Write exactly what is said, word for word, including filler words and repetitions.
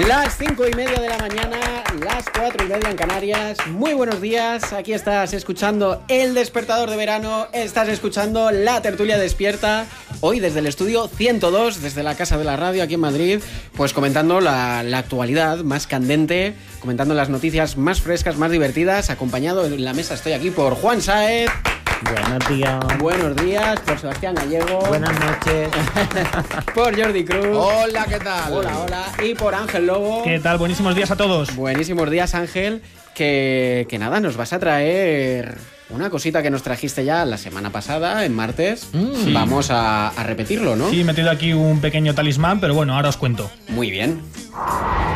Las cinco y media de la mañana, las cuatro y media en Canarias. Muy buenos días, aquí estás escuchando El Despertador de Verano, estás escuchando La Tertulia Despierta. Hoy desde el estudio ciento dos, desde la Casa de la Radio aquí en Madrid, pues comentando la, la actualidad más candente, comentando las noticias más frescas, más divertidas. Acompañado en la mesa estoy aquí por Juan Sáez. Buenos días. Buenos días, por Sebastián Gallego. Buenas noches. Por Jordi Cruz. Hola, ¿qué tal? Hola, hola. Y por Ángel Lobo. ¿Qué tal? Buenísimos días a todos. Buenísimos días, Ángel. Que, que nada, nos vas a traer una cosita que nos trajiste ya la semana pasada, en martes. Mm, sí. Vamos a, a repetirlo, ¿no? Sí, he metido aquí un pequeño talismán, pero bueno, ahora os cuento. Muy bien.